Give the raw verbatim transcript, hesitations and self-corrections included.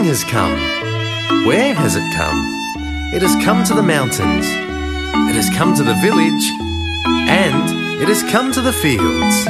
has come. Where has it come? It has come to the mountains. It has come to the village. And it has come to the fields.